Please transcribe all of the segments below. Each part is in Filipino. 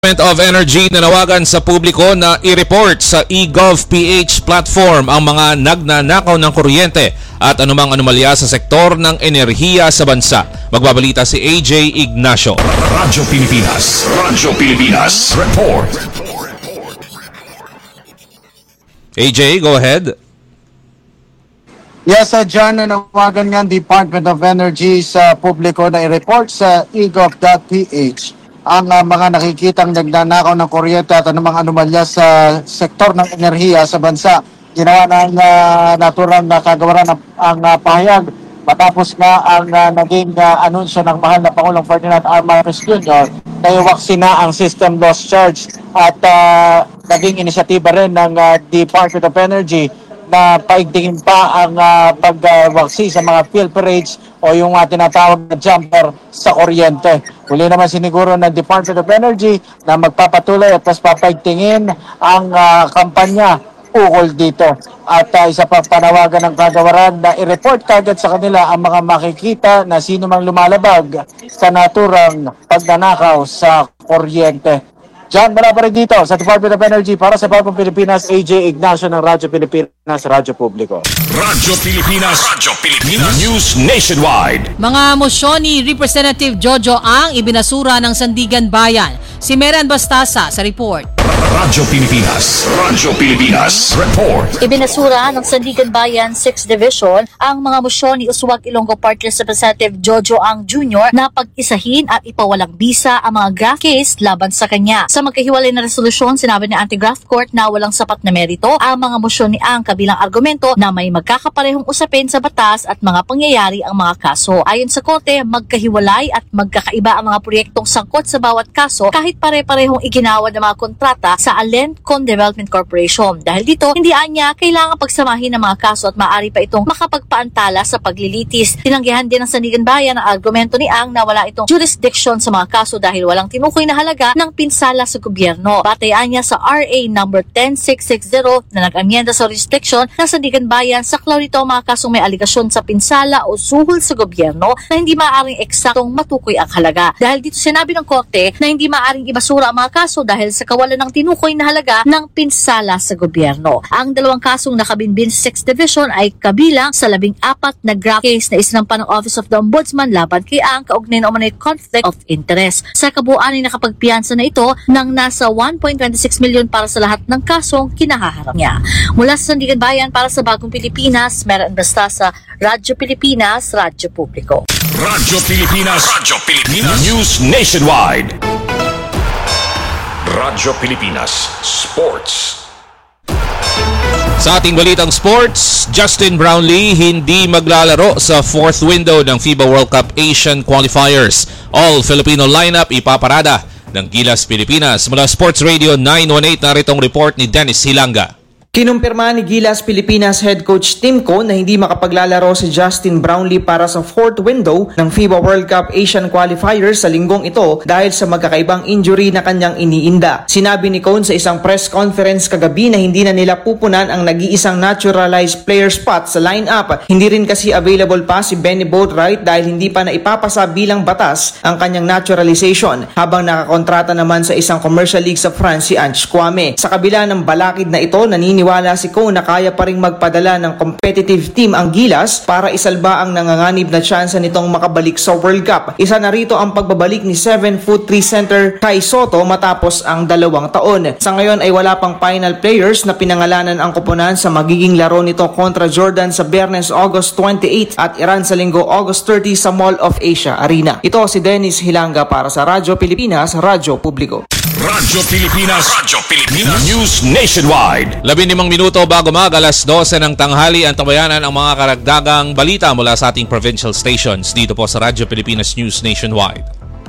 Department of Energy nanawagan sa publiko na i-report sa eGovPH platform ang mga nagnanakaw ng kuryente at anumang anomalya sa sektor ng enerhiya sa bansa. Magbabalita si AJ Ignacio. Radyo Pilipinas Report. AJ, go ahead. Yes, John, nanawagan nga ang Department of Energy sa publiko na i-report sa egov.ph ang mga nakikitang nagnanakaw ng kuryente at anumang anomalya sa sektor ng enerhiya sa bansa. Ginawa ng naturang kagawaran ang pahayag matapos nga ang naging anunsyo ng mahal na Pangulong Ferdinand R. Marcos Jr. na iwaksi na ang system loss charge at naging inisyatiba rin ng Department of Energy na paigtingin pa ang pagwaksi sa mga pilferage o yung tinatawag na jumper sa kuryente. Muli naman siniguro ng Department of Energy na magpapatuloy at mas papaigtingin ang kampanya ukol dito. At isa pa panawagan ng kagawaran na i-report kagad sa kanila ang mga makikita na sino mang lumalabag sa naturang pagnanakaw sa kuryente. John, mula pa rin dito sa Department of Energy para sa Bagong Pilipinas, AJ Ignacio ng Radyo Pilipinas, Radyo Publiko. Radyo Pilipinas News Nationwide. Mga mosyon ni Representative Jojo Ang ibinasura ng Sandigan Bayan. Si Meran Bastasa sa report. Radyo Pilipinas Report. Ibinasura ng Sandigan Bayan 6th Division ang mga mosyon ni Uswag Ilonggo Party List Representative Jojo Ang Jr. na pag-isahin at ipawalang bisa ang mga graft case laban sa kanya. Sa magkahiwalay na resolusyon, sinabi ni Anti-Graft Court na walang sapat na merito ang mga mosyon ni Ang kabilang argumento na may magkakaparehong usapin sa batas at mga pangyayari ang mga kaso. Ayon sa korte, magkahiwalay at magkakaiba ang mga proyektong sangkot sa bawat kaso kahit pare-parehong iginawad ng mga kontrata sa Alencon Development Corporation. Dahil dito, hindi anya kailangan pagsamahin ng mga kaso at maaari pa itong makapagpaantala sa paglilitis. Tinanggihan din ng Sandigan Bayan ang argumento ni Ang na wala itong jurisdiction sa mga kaso dahil walang tinukoy na halaga ng pinsala sa gobyerno. Batayan niya sa RA number 10660 na nag-amyenda sa jurisdiction ng Sandigan Bayan, saklaw nito ang mga kasong may aligasyon sa pinsala o suhol sa gobyerno na hindi maaaring eksaktong matukoy ang halaga. Dahil dito sinabi ng korte na hindi maaaring ibasura ang mga kaso dahil sa kawalan ng tinukoy na halaga ng pinsala sa gobyerno. Ang dalawang kasong nakabinbin sa 6th Division ay kabilang sa 14 na graft case na isinampa ng Office of the Ombudsman laban kay Ang kaugnay ng umano'y conflict of interest. Sa kabuuan ay nakapagpiyansa na ito ng nasa 1.26 million para sa lahat ng kasong kinahaharap niya. Mula sa Sandigan Bayan para sa Bagong Pilipinas, Meran Bastasa, Radyo Pilipinas, Radyo Publiko. Radyo Pilipinas News Nationwide. Radyo Pilipinas Sports. Sa ating balitang sports, Justin Brownlee hindi maglalaro sa fourth window ng FIBA World Cup Asian Qualifiers. All Filipino lineup ipaparada ng Gilas Pilipinas. Mula Sports Radio 918, naritong report ni Dennis Hilanga. Kinumpirma ni Gilas Pilipinas head coach Tim Cohn na hindi makapaglalaro si Justin Brownlee para sa fourth window ng FIBA World Cup Asian Qualifiers sa linggong ito dahil sa magkakaibang injury na kanyang iniinda. Sinabi ni Cohn sa isang press conference kagabi na hindi na nila pupunan ang nag-iisang naturalized player spot sa lineup. Hindi rin kasi available pa si Benny Boatwright dahil hindi pa na ipapasa bilang batas ang kanyang naturalization, habang nakakontrata naman sa isang commercial league sa France si Ange Kwame. Sa kabila ng balakid na ito, naniniwala si Cohn na kaya pa ring magpadala ng competitive team ang Gilas para isalba ang nanganganib na tsansa nitong makabalik sa World Cup. Isa na rito ang pagbabalik ni 7'3" center Kai Soto matapos ang 2 taon. Sa ngayon ay wala pang final players na pinangalanan ang koponan sa magiging laro nito kontra Jordan sa Biyernes August 28 at Iran sa Linggo August 30 sa Mall of Asia Arena. Ito si Dennis Hilanga para sa Radyo Pilipinas, Radyo Publiko. Radyo Pilipinas News Nationwide. 15 minuto bago alas 12 ng tanghali, ang tabayanan ang mga karagdagang balita mula sa ating provincial stations dito po sa Radyo Pilipinas News Nationwide.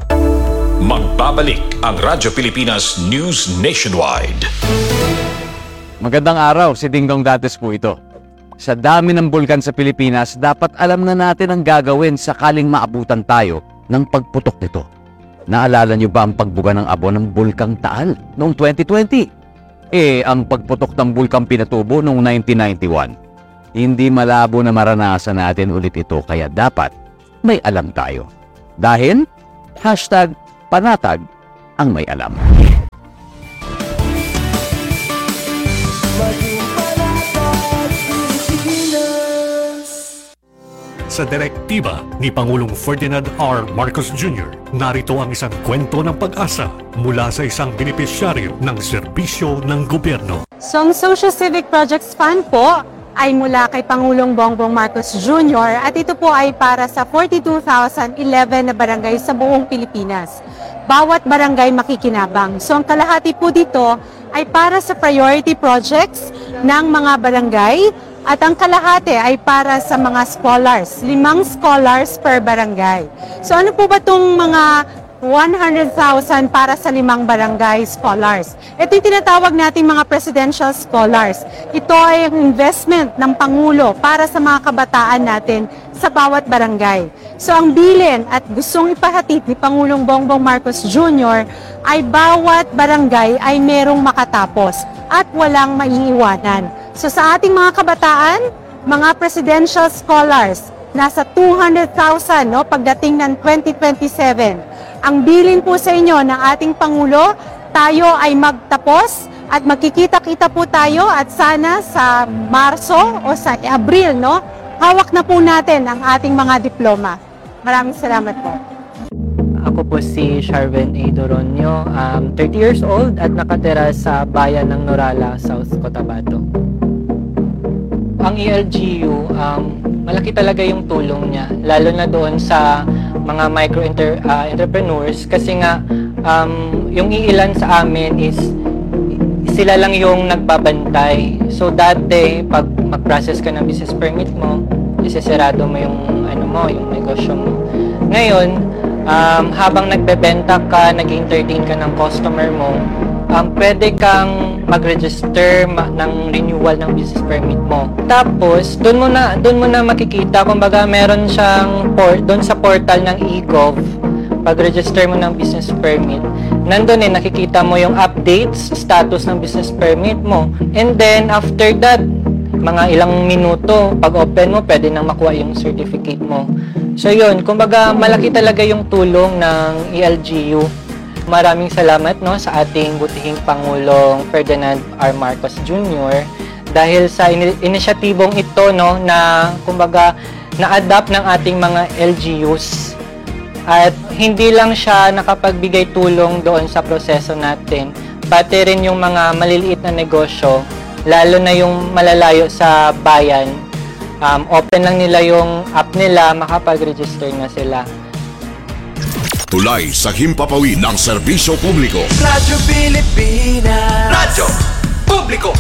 Magbabalik ang Radyo Pilipinas News Nationwide. Magandang araw, si Dingdong Dates po ito. Sa dami ng bulkan sa Pilipinas, dapat alam na natin ang gagawin sakaling maabutan tayo ng pagputok nito. Naalala niyo ba ang pagbuga ng abo ng Bulkang Taal noong 2020? Ang pagputok ng Bulkang Pinatubo noong 1991. Hindi malabo na maranasan natin ulit ito, kaya dapat may alam tayo. Dahil #panatag ang may alam. Sa direktiba ni Pangulong Ferdinand R. Marcos Jr., narito ang isang kwento ng pag-asa mula sa isang benepisyaryo ng serbisyo ng gobyerno. So, ang Social Civic Projects Fund po ay mula kay Pangulong Bongbong Marcos Jr. at ito po ay para sa 42,011 na barangay sa buong Pilipinas. Bawat barangay makikinabang. So, ang kalahati po dito ay para sa priority projects ng mga barangay at ang kalahati ay para sa mga scholars, 5 scholars per barangay. So ano po ba itong mga 100,000 para sa 5 barangay scholars? Ito yung tinatawag nating mga presidential scholars. Ito ay ang investment ng Pangulo para sa mga kabataan natin sa bawat barangay. So ang bilin at gustong ipahatid ni Pangulong Bongbong Marcos Jr. ay bawat barangay ay merong makatapos at walang maiiwanan. So sa ating mga kabataan, mga presidential scholars, nasa 200,000 no, pagdating ng 2027. Ang bilin po sa inyo ng ating Pangulo, tayo ay magtapos at magkikita-kita po tayo at sana sa Marso o sa Abril, no, hawak na po natin ang ating mga diploma. Maraming salamat po. Ako po si Sharven A. Doronio, 30 years old at nakatira sa bayan ng Norala, South Cotabato. Ang ELGU, malaki talaga yung tulong niya, lalo na doon sa mga micro-entrepreneurs kasi nga yung iilan sa amin is sila lang yung nagbabantay. So dati, pag mag-process ka ng business permit mo, isesarado mo yung, yung negosyo mo. Ngayon, habang nagbebenta ka, nag-entertain ka ng customer mo, pwede kang mag-register ng renewal ng business permit mo. Tapos, doon mo na makikita, kumbaga meron siyang doon sa portal ng eGov, pag-register mo ng business permit, nandun nakikita mo yung updates, status ng business permit mo. And then, after that, mga ilang minuto, pag open mo, pwede nang makuha yung certificate mo. So yun, kumbaga malaki talaga yung tulong ng ELGU. Maraming salamat no sa ating butihing Pangulong Ferdinand R. Marcos Jr. dahil sa inisyatibong ito no na kumbaga na-adapt ng ating mga LGUs at hindi lang siya nakapagbigay tulong doon sa proseso natin, pati rin yung mga maliliit na negosyo, lalo na yung malalayo sa bayan. Open lang nila yung app nila, makapag-register na sila. Tulay sa himpapawid ng serbisyo publiko. Radyo Pilipinas. Radyo Publiko.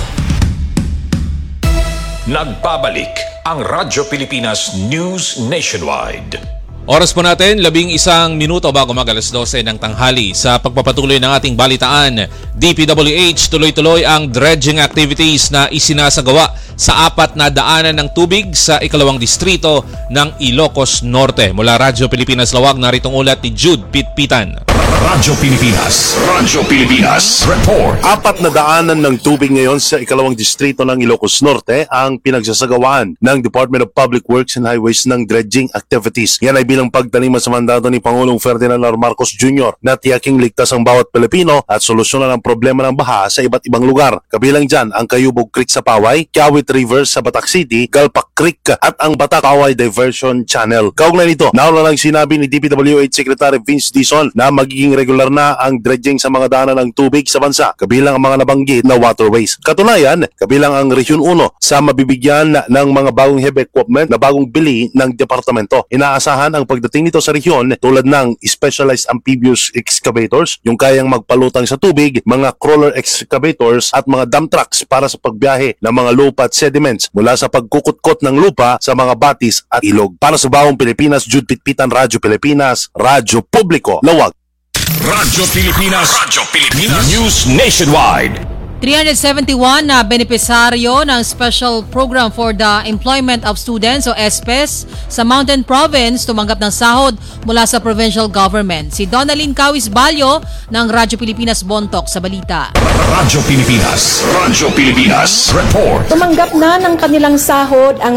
Nagbabalik ang Radyo Pilipinas News Nationwide. Oras po natin, 11 minuto bago mag-alas 12 ng tanghali. Sa pagpapatuloy ng ating balitaan, DPWH tuloy-tuloy ang dredging activities na isinasagawa sa 4 na daanan ng tubig sa 2nd distrito ng Ilocos Norte. Mula Radyo Pilipinas Lawag, naritong ulat ni Jude Pitpitan. Radyo Pilipinas. Radyo Pilipinas. Report. 4 na daanan ng tubig ngayon sa 2nd distrito ng Ilocos Norte ang pinagsasagawaan ng Department of Public Works and Highways ng dredging activities. Yan ay bilang pagtalima sa mandato ni Pangulong Ferdinand R. Marcos Jr. na tiyaking ligtas ang bawat Pilipino at solusyonan ang problema ng baha sa iba't ibang lugar. Kabilang dyan ang Kayubog Creek sa Paway, Kiawit River sa Batac City, Galpak Creek at ang Batac-Paway Diversion Channel. Kaugnay nito, nauna lang sinabi ni DPWH Secretary Vince Dizon na magiging regular na ang dredging sa mga daanan ng tubig sa bansa, kabilang ang mga nabanggit na waterways. Katunayan, kabilang ang Region 1 sa mabibigyan ng mga bagong heavy equipment na bagong bili ng departamento. Inaasahan ang pagdating nito sa rehiyon tulad ng specialized amphibious excavators, yung kayang magpalutang sa tubig, mga crawler excavators at mga dump trucks para sa pagbiyahe ng mga lupa at sediments mula sa pagkukutkot ng lupa sa mga batis at ilog. Para sa Bawang Pilipinas, Jude Pitpitan, Radyo Pilipinas, Radyo Publiko, Lawag. Radyo Pilipinas. Radyo Pilipinas. News Nationwide. 371 na benepisaryo ng Special Program for the Employment of Students o SPES sa Mountain Province tumanggap ng sahod mula sa provincial government. Si Donalyn Cawis Balyo ng Radyo Pilipinas Bontok sa balita. Radyo Pilipinas Report. Tumanggap na ng kanilang sahod ang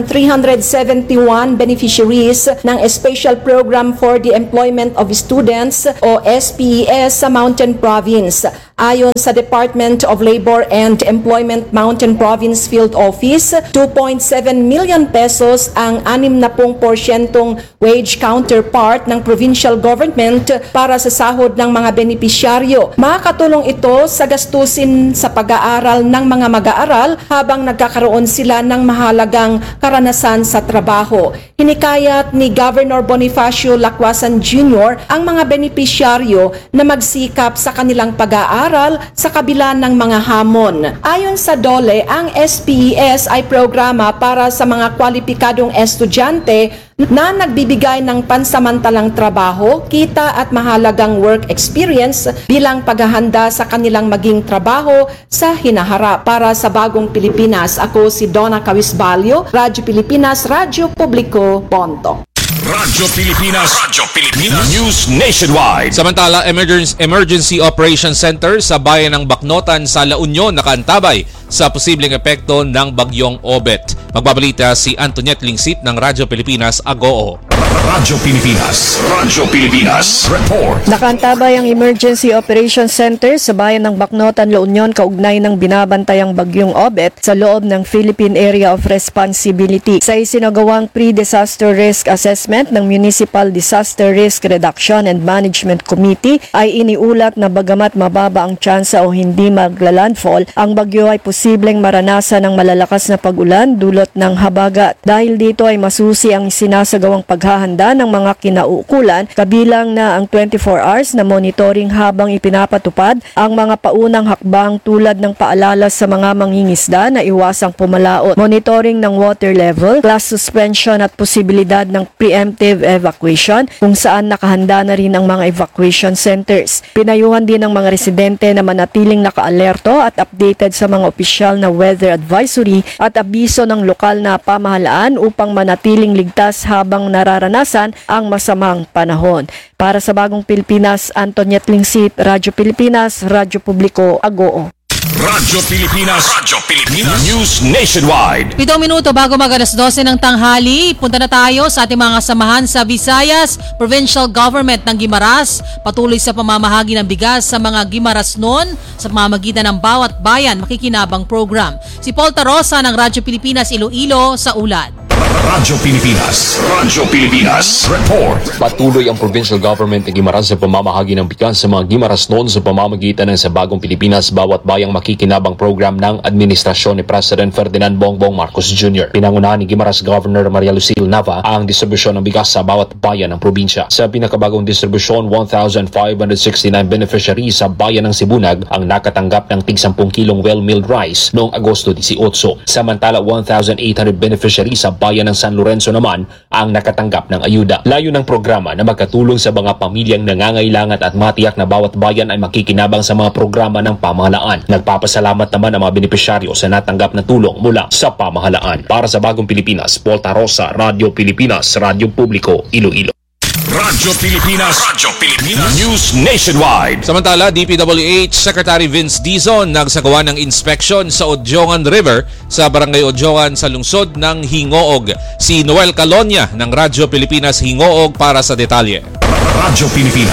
371 beneficiaries ng Special Program for the Employment of Students o SPES sa Mountain Province. Ayon sa Department of Labor and Employment Mountain Province Field Office, 2.7 million pesos ang 60% wage counterpart ng provincial government para sa sahod ng mga benepisyaryo. Makakatulong ito sa gastusin sa pag-aaral ng mga mag-aaral habang nagkakaroon sila ng mahalagang karanasan sa trabaho. Hinikayat ni Governor Bonifacio Lacwasan Jr. ang mga benepisyaryo na magsikap sa kanilang pag-aaral sa kabila ng mga hamon. Ayon sa DOLE, ang SPES ay programa para sa mga kwalipikadong estudyante na nagbibigay ng pansamantalang trabaho, kita at mahalagang work experience bilang paghahanda sa kanilang maging trabaho sa hinaharap. Para sa Bagong Pilipinas, ako si Donna Cawis Balyo, Radyo Pilipinas, Radyo Publiko, Bontok. Radyo Pilipinas News Nationwide. Samantala, Emergency Operations Center sa bayan ng Bacnotan sa La Union nakaantabay sa posibleng epekto ng bagyong Obet. Magbabalita si Antoniette Lingsit ng Radyo Pilipinas Agoo. Radyo Pilipinas Report. Nakaantabay ang Emergency Operations Center sa bayan ng Bacnotan, La Union kaugnay ng binabantayang bagyong Obet sa loob ng Philippine Area of Responsibility. Sa isinagawang pre-disaster risk assessment ng Municipal Disaster Risk Reduction and Management Committee ay iniulat na bagamat mababa ang tsansa o hindi maglalandfall, ang bagyo ay posibleng maranasan ng malalakas na pag-ulan dulot ng habagat. Dahil dito ay masusi ang sinasagawang paghahanda ng mga kinauukulan, kabilang na ang 24 hours na monitoring habang ipinapatupad ang mga paunang hakbang tulad ng paalala sa mga mangingisda na iwasang pumalaot, monitoring ng water level, class suspension at posibilidad ng preemptive evacuation kung saan nakahanda na rin ang mga evacuation centers. Pinayuhan din ng mga residente na manatiling nakaalerto at updated sa mga opisyal na weather advisory at abiso ng lokal na pamahalaan upang manatiling ligtas habang nararanasan ang masamang panahon. Para sa Bagong Pilipinas, Antoniette Lingsit, Radyo Pilipinas, Radyo Publiko, Agoo. Radyo Pilipinas News Nationwide. 7 minuto bago mag-alas 12 ng tanghali, punta na tayo sa ating mga samahan sa Visayas. Provincial Government ng Guimaras patuloy sa pamamahagi ng bigas sa mga Guimarasnon sa pamamagitan ng Bawat Bayan Makikinabang Program. Si Paul Tarosa ng Radyo Pilipinas Iloilo sa ulat. Radyo Pilipinas Report. Patuloy ang provincial government ng Guimaras sa pamamahagi ng bigas sa mga Guimarasnon sa pamamagitan ng sa Bagong Pilipinas Bawat Bayang Makikinabang Program ng administrasyon ni President Ferdinand Bongbong Marcos Jr. Pinangunahan ni Guimaras Governor Maria Lucille Nava ang distribusyon ng bigas sa bawat bayan ng probinsya. Sa pinakabagong distribusyon, 1,569 beneficiaries sa bayan ng Sibunag ang nakatanggap ng tig 10 kilong well-milled rice noong Agosto 18. Samantala, 1,800 beneficiaries sa bayan ng San Lorenzo naman ang nakatanggap ng ayuda. Layo ng programa na magkatulong sa mga pamilyang nangangailangan at matiyak na bawat bayan ay makikinabang sa mga programa ng pamahalaan. Nagpapasalamat naman ang mga benepisyaryo sa natanggap na tulong mula sa pamahalaan. Para sa Bagong Pilipinas, Paul Tarosa, Radyo Pilipinas, Radyo Publiko, Iloilo. Radyo Pilipinas News Nationwide. Samantala, DPWH Secretary Vince Dizon nagsagawa ng inspeksyon sa Odjongan River sa Barangay Odjongan sa lungsod ng Hingoog. Si Noel Calonia ng Radyo Pilipinas Hingoog para sa detalye. Radyo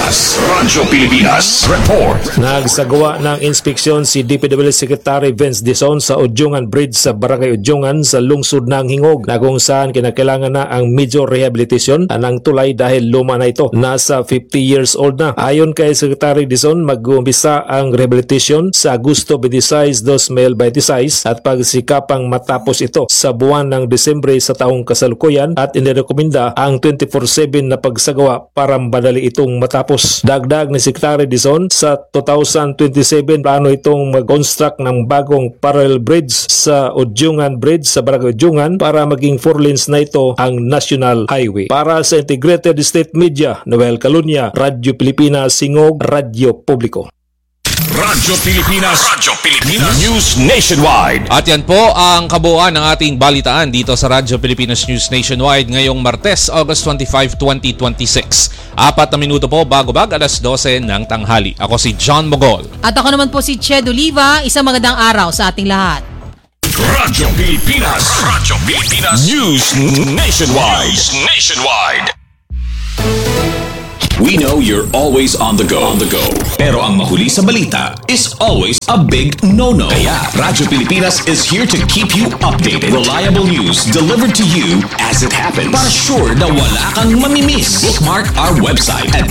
Pilipinas Report. Nagsagawa ng inspeksyon si DPWH Secretary Vince Dizon sa Odjongan Bridge sa Barangay Odjongan sa lungsod ng Hingog na kung saan kinakailangan na ang major rehabilitation ng tulay dahil luma na ito. Nasa 50 years old na. Ayon kay Secretary Dizon, mag-uumpisa ang rehabilitation sa Agosto 26, 2026 at pagsikapang matapos ito sa buwan ng Desembre sa taong kasalukuyan at inirekomenda ang 24/7 na pagsagawa para madali itong matapos. Dagdag ni Secretary Dizon, sa 2027 plano itong mag-construct ng bagong parallel bridge sa Odjongan Bridge sa Barangay Odjongan para maging 4 lanes na ito ang national highway. Para sa Integrated State Media, Noel Calonia, Radyo Pilipinas Hingog, Radyo Publiko. Radyo Pilipinas. Radyo Pilipinas. News Nationwide. At yan po ang kabuuan ng ating balitaan dito sa Radyo Pilipinas News Nationwide ngayong Martes, August 25, 2026. 4 na minuto po bago alas 12 ng tanghali. Ako si John Mogol. At ako naman po si Ched Oliva. Isang magandang araw sa ating lahat. Radyo Pilipinas. Radyo Pilipinas. News Nationwide. News Nationwide. We know you're always on the go. Pero ang mahuli sa balita is always a big no-no. Kaya Radyo Pilipinas is here to keep you updated. Reliable news delivered to you as it happens. Para sure na wala kang mamimiss. Bookmark our website at